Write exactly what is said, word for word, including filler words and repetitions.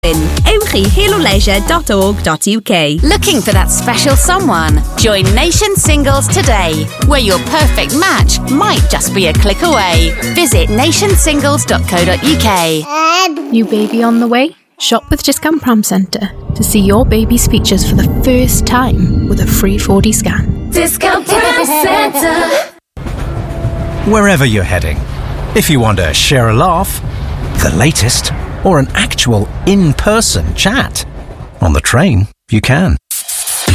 ewch i halo leisure dot org dot U K. Looking for that special someone? Join Nation Singles today, where your perfect match might just be a click away. Visit nation singles dot co dot U K. New baby on the way? Shop with Discount Pram Centre to see your baby's features for the first time with a free four D scan. Discount Pram Centre. Wherever you're heading, if you want to share a laugh, the latest, or an actual in-person chat, on the train, you can.